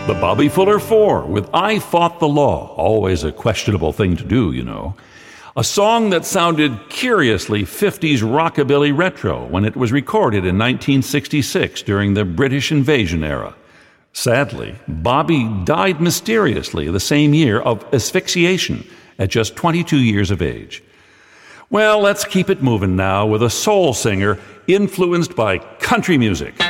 The Bobby Fuller Four with I Fought the Law. Always a questionable thing to do, you know. A song that sounded curiously 50s rockabilly retro when it was recorded in 1966 during the British invasion era. Sadly, Bobby died mysteriously the same year of asphyxiation at just 22 years of age. Well, let's keep it moving now with a soul singer influenced by country music.